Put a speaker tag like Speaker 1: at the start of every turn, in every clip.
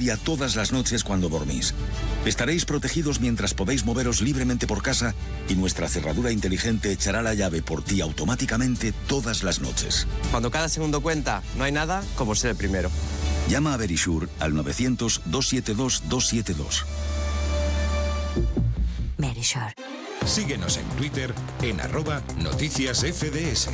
Speaker 1: familia todas las noches cuando dormís. Estaréis protegidos mientras podéis moveros libremente por casa y nuestra cerradura inteligente echará la llave por ti automáticamente todas las noches.
Speaker 2: Cuando cada segundo cuenta, no hay nada como ser el primero.
Speaker 1: Llama a Verisure al 900-272-272.
Speaker 3: Verisure.
Speaker 4: Síguenos en Twitter en @noticiasfds.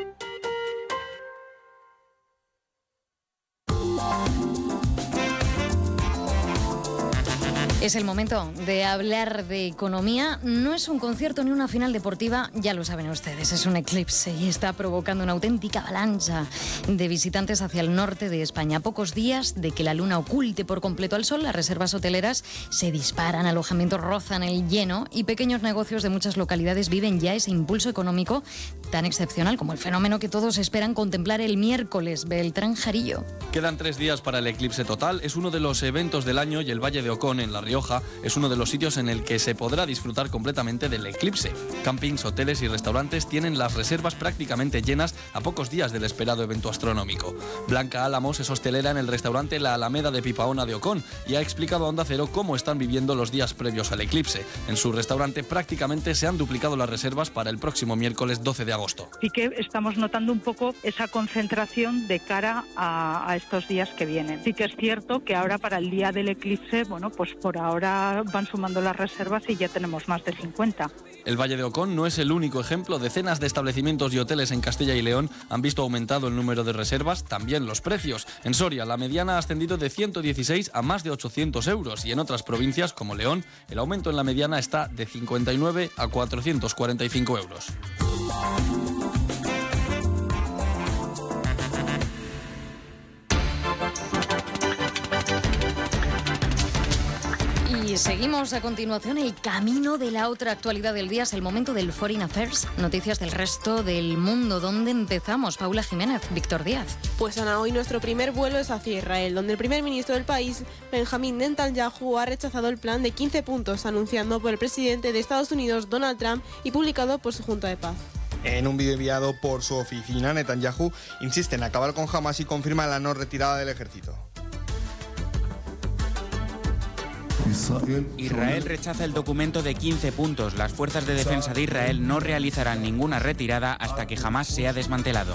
Speaker 5: Es el momento de hablar de economía. No es un concierto ni una final deportiva, ya lo saben ustedes, es un eclipse y está provocando una auténtica avalancha de visitantes hacia el norte de España. A pocos días de que la luna oculte por completo al sol, las reservas hoteleras se disparan, alojamientos rozan el lleno y pequeños negocios de muchas localidades viven ya ese impulso económico tan excepcional como el fenómeno que todos esperan contemplar el miércoles. Beltrán Jarillo.
Speaker 6: Quedan 3 días para el eclipse total. Es uno de los eventos del año y el Valle de Ocón, en La Rioja, es uno de los sitios en el que se podrá disfrutar completamente del eclipse. Campings, hoteles y restaurantes tienen las reservas prácticamente llenas a pocos días del esperado evento astronómico. Blanca Álamos es hostelera en el restaurante La Alameda de Pipaona de Ocón y ha explicado a Onda Cero cómo están viviendo los días previos al eclipse. En su restaurante prácticamente se han duplicado las reservas para el próximo miércoles 12 de agosto.
Speaker 7: Sí que estamos notando un poco esa concentración de cara a estos días que vienen. Sí que es cierto que ahora para el día del eclipse, bueno, pues por ahora van sumando las reservas y ya tenemos más de 50.
Speaker 6: El Valle de Ocón no es el único ejemplo. Decenas de establecimientos y hoteles en Castilla y León han visto aumentado el número de reservas, también los precios. En Soria, la mediana ha ascendido de 116 a más de 800 euros y en otras provincias, como León, el aumento en la mediana está de 59 a 445 euros.
Speaker 5: Y seguimos a continuación el camino de la otra actualidad del día. Es el momento del Foreign Affairs, noticias del resto del mundo. ¿Dónde empezamos? Paula Jiménez, Víctor Díaz.
Speaker 8: Pues Ana, hoy nuestro primer vuelo es hacia Israel, donde el primer ministro del país, Benjamín Netanyahu, ha rechazado el plan de 15 puntos anunciado por el presidente de Estados Unidos, Donald Trump, y publicado por su Junta de Paz.
Speaker 9: En un vídeo enviado por su oficina, Netanyahu insiste en acabar con Hamas y confirma la no retirada del ejército.
Speaker 10: Israel rechaza el documento de 15 puntos. Las fuerzas de defensa de Israel no realizarán ninguna retirada hasta que Hamas sea desmantelado.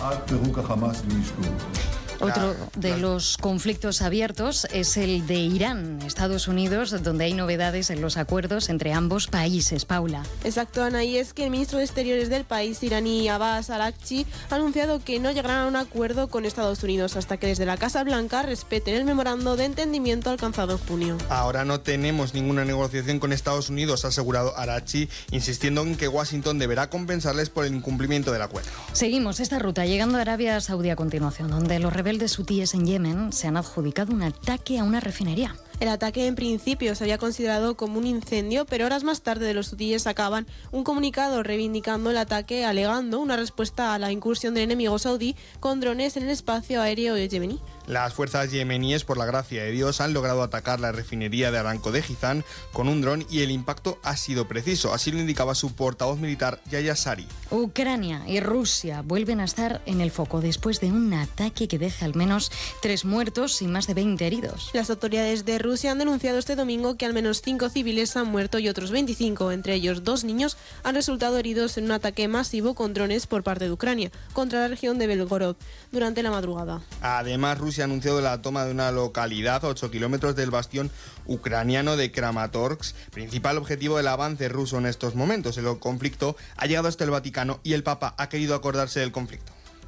Speaker 5: Otro de los conflictos abiertos es el de Irán, Estados Unidos, donde hay novedades en los acuerdos entre ambos países. Paula.
Speaker 8: Exacto, Ana, y es que el ministro de Exteriores del país iraní, Abbas Araghchi, ha anunciado que no llegarán a un acuerdo con Estados Unidos hasta que desde la Casa Blanca respeten el memorando de entendimiento alcanzado en junio.
Speaker 9: Ahora no tenemos ninguna negociación con Estados Unidos, ha asegurado Araghchi, insistiendo en que Washington deberá compensarles por el incumplimiento del acuerdo.
Speaker 5: Seguimos esta ruta, llegando a Arabia Saudí a continuación, donde los rebeldes hutíes en Yemen se han adjudicado un ataque a una refinería.
Speaker 8: El ataque en principio se había considerado como un incendio, pero horas más tarde los hutíes sacaban un comunicado reivindicando el ataque, alegando una respuesta a la incursión del enemigo saudí con drones en el espacio aéreo yemení.
Speaker 9: Las fuerzas yemeníes, por la gracia de Dios, han logrado atacar la refinería de Aramco de Jizán con un dron y el impacto ha sido preciso. Así lo indicaba su portavoz militar, Yahya Sari.
Speaker 5: Ucrania y Rusia vuelven a estar en el foco después de un ataque que deja al menos 3 muertos y más de 20 heridos.
Speaker 8: Las autoridades de Rusia han denunciado este domingo que al menos 5 civiles han muerto y otros 25, entre ellos 2 niños, han resultado heridos en un ataque masivo con drones por parte de Ucrania contra la región de Belgorod durante la madrugada.
Speaker 9: Además, Rusia ha anunciado la toma de una localidad a 8 kilómetros del bastión ucraniano de Kramatorsk, principal objetivo del avance ruso en estos momentos. El conflicto ha llegado hasta el Vaticano y el Papa ha querido acordarse del conflicto.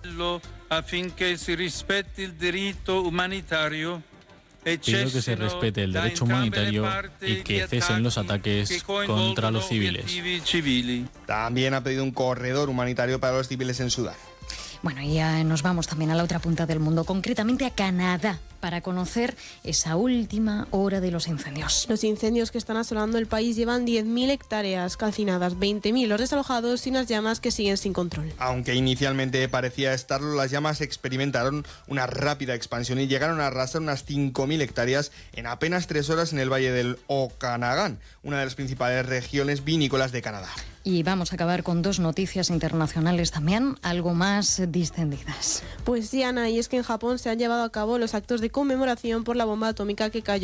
Speaker 11: Affinché si rispetti il diritto umanitario.
Speaker 12: Pido que se respete el derecho humanitario y que cesen los ataques contra los civiles.
Speaker 9: También ha pedido un corredor humanitario para los civiles en Sudán.
Speaker 5: Bueno, y ya nos vamos también a la otra punta del mundo, concretamente a Canadá, para conocer esa última hora de los incendios.
Speaker 8: Los incendios que están asolando el país llevan 10.000 hectáreas calcinadas, 20.000 los desalojados y unas llamas que siguen sin control.
Speaker 9: Aunque inicialmente parecía estarlo, las llamas experimentaron una rápida expansión y llegaron a arrasar unas 5.000 hectáreas en apenas 3 horas en el valle del Okanagan, una de las principales regiones vinícolas de Canadá.
Speaker 5: Y vamos a acabar con 2 noticias internacionales también, algo más distendidas.
Speaker 8: Pues sí, Ana, y es que en Japón se han llevado a cabo los actos de conmemoración por la bomba atómica que cayó